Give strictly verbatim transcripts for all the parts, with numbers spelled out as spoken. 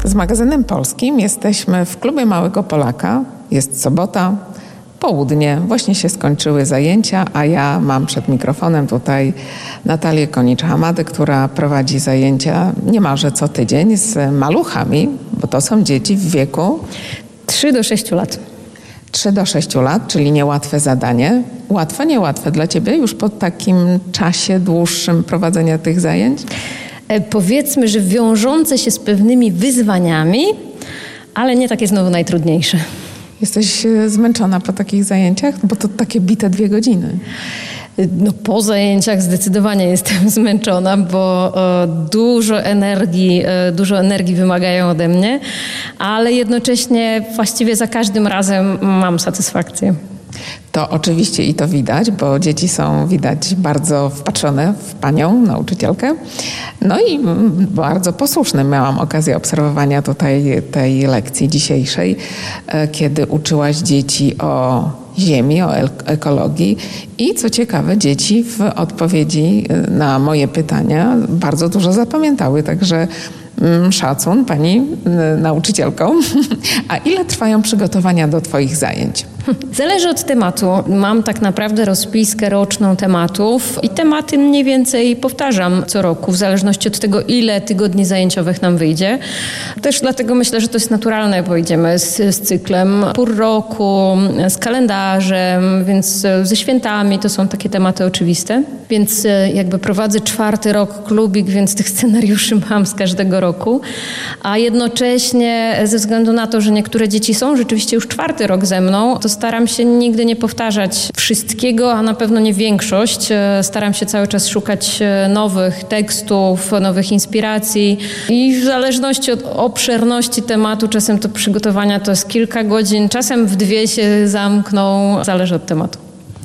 z magazynem polskim. Jesteśmy w klubie Małego Polaka. Jest sobota, południe. Właśnie się skończyły zajęcia, a ja mam przed mikrofonem tutaj Natalię Konicz-Hamadę, która prowadzi zajęcia niemalże co tydzień z maluchami, bo to są dzieci w wieku trzy do sześciu lat. trzy do sześciu lat, czyli niełatwe zadanie. Łatwe, niełatwe dla Ciebie już po takim czasie dłuższym prowadzenia tych zajęć? E, powiedzmy, że wiążące się z pewnymi wyzwaniami, ale nie takie znowu najtrudniejsze. Jesteś zmęczona po takich zajęciach? Bo to takie bite dwie godziny. No, po zajęciach zdecydowanie jestem zmęczona, bo e, dużo energii, e, dużo energii wymagają ode mnie, ale jednocześnie właściwie za każdym razem mam satysfakcję. To oczywiście i to widać, bo dzieci są widać bardzo wpatrzone w panią nauczycielkę. No i bardzo posłuszne. Miałam okazję obserwowania tutaj tej lekcji dzisiejszej, kiedy uczyłaś dzieci o ziemi, o ekologii i co ciekawe, dzieci w odpowiedzi na moje pytania bardzo dużo zapamiętały, także szacun pani nauczycielką. A ile trwają przygotowania do twoich zajęć? Zależy od tematu. Mam tak naprawdę rozpiskę roczną tematów i tematy mniej więcej powtarzam co roku, w zależności od tego, ile tygodni zajęciowych nam wyjdzie. Też dlatego myślę, że to jest naturalne, bo idziemy z, z cyklem pór roku, z kalendarzem, więc ze świętami to są takie tematy oczywiste. Więc jakby prowadzę czwarty rok klubik, więc tych scenariuszy mam z każdego roku. A jednocześnie ze względu na to, że niektóre dzieci są rzeczywiście już czwarty rok ze mną, to staram się nigdy nie powtarzać wszystkiego, a na pewno nie większość. Staram się cały czas szukać nowych tekstów, nowych inspiracji i w zależności od obszerności tematu, czasem to przygotowania to jest kilka godzin, czasem w dwie się zamkną, zależy od tematu.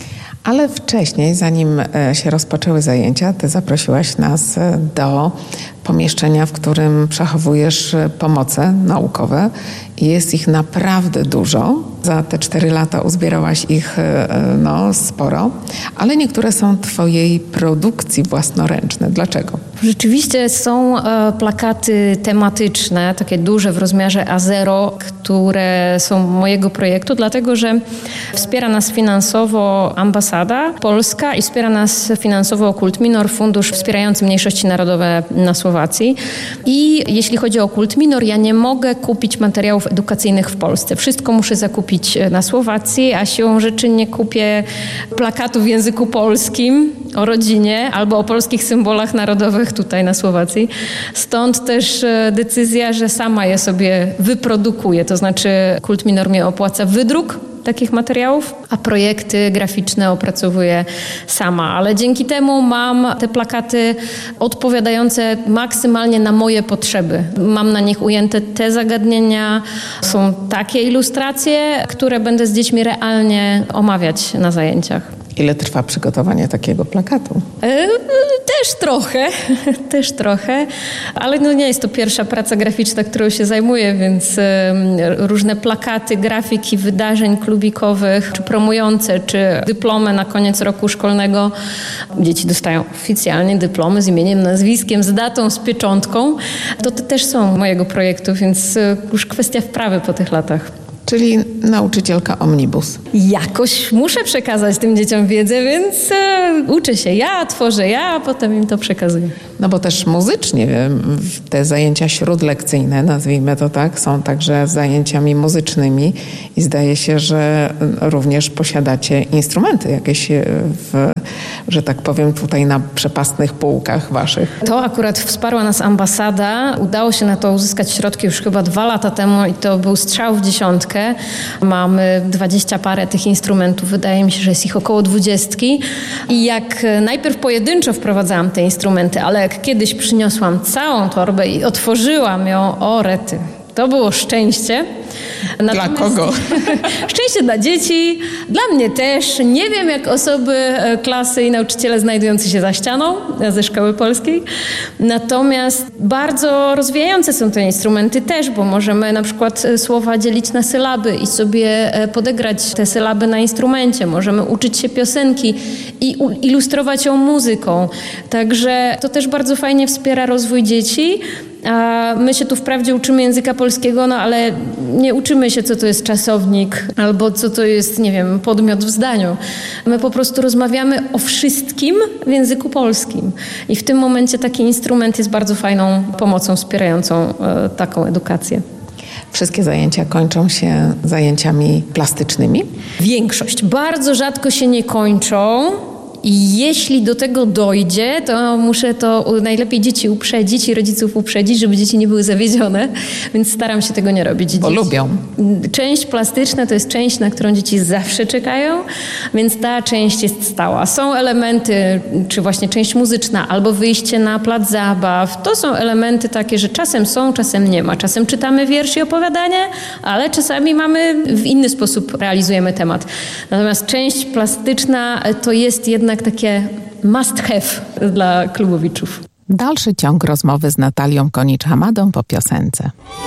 Ale wcześniej, zanim się rozpoczęły zajęcia, ty zaprosiłaś nas do pomieszczenia, w którym przechowujesz pomoce naukowe i jest ich naprawdę dużo. Za te cztery lata uzbierałaś ich no, sporo, ale niektóre są twojej produkcji własnoręczne. Dlaczego? Rzeczywiście są e, plakaty tematyczne, takie duże w rozmiarze A zero, które są mojego projektu, dlatego że wspiera nas finansowo ambasada polska i wspiera nas finansowo Kult Minor, fundusz wspierający mniejszości narodowe na Słowacji. I jeśli chodzi o Kult Minor, ja nie mogę kupić materiałów edukacyjnych w Polsce. Wszystko muszę zakupić na Słowacji, a siłą rzeczy nie kupię plakatu w języku polskim o rodzinie albo o polskich symbolach narodowych tutaj na Słowacji. Stąd też decyzja, że sama je sobie wyprodukuję. To znaczy Kult Minor mnie opłaca wydruk takich materiałów, a projekty graficzne opracowuję sama. Ale dzięki temu mam te plakaty odpowiadające maksymalnie na moje potrzeby. Mam na nich ujęte te zagadnienia, są takie ilustracje, które będę z dziećmi realnie omawiać na zajęciach. Ile trwa przygotowanie takiego plakatu? E, też trochę, też trochę, ale no nie jest to pierwsza praca graficzna, którą się zajmuję, więc e, różne plakaty, grafiki, wydarzeń klubikowych, czy promujące, czy dyplomy na koniec roku szkolnego. Dzieci dostają oficjalnie dyplomy z imieniem, nazwiskiem, z datą, z pieczątką. To, to też są mojego projektu, więc e, już kwestia wprawy po tych latach. Czyli nauczycielka omnibus. Jakoś muszę przekazać tym dzieciom wiedzę, więc e, uczę się ja, tworzę ja, a potem im to przekazuję. No bo też muzycznie te zajęcia śródlekcyjne, nazwijmy to tak, są także zajęciami muzycznymi i zdaje się, że również posiadacie instrumenty jakieś, w, że tak powiem, tutaj na przepastnych półkach waszych. To akurat wsparła nas ambasada. Udało się na to uzyskać środki już chyba dwa lata temu i to był strzał w dziesiątkę. Mamy dwadzieścia parę tych instrumentów. Wydaje mi się, że jest ich około dwudziestki. I jak najpierw pojedynczo wprowadzałam te instrumenty, ale jak kiedyś przyniosłam całą torbę i otworzyłam ją, o rety. To było szczęście. Natomiast dla kogo? Szczęście dla dzieci, dla mnie też. Nie wiem, jak osoby, klasy i nauczyciele znajdujący się za ścianą ze szkoły polskiej. Natomiast bardzo rozwijające są te instrumenty też, bo możemy na przykład słowa dzielić na sylaby i sobie podegrać te sylaby na instrumencie. Możemy uczyć się piosenki i ilustrować ją muzyką. Także to też bardzo fajnie wspiera rozwój dzieci. A my się tu wprawdzie uczymy języka polskiego, no ale nie uczymy się, co to jest czasownik albo co to jest, nie wiem, podmiot w zdaniu. My po prostu rozmawiamy o wszystkim w języku polskim. I w tym momencie taki instrument jest bardzo fajną pomocą wspierającą e, taką edukację. Wszystkie zajęcia kończą się zajęciami plastycznymi? Większość. Bardzo rzadko się nie kończą. I jeśli do tego dojdzie, to muszę to najlepiej dzieci uprzedzić i rodziców uprzedzić, żeby dzieci nie były zawiedzione, więc staram się tego nie robić. Bo dzieci, lubią. Część plastyczna to jest część, na którą dzieci zawsze czekają, więc ta część jest stała. Są elementy, czy właśnie część muzyczna, albo wyjście na plac zabaw. To są elementy takie, że czasem są, czasem nie ma. Czasem czytamy wiersz i opowiadanie, ale czasami mamy, w inny sposób realizujemy temat. Natomiast część plastyczna to jest jednak takie must have dla klubowiczów. Dalszy ciąg rozmowy z Natalią Konicz-Hamadą po piosence.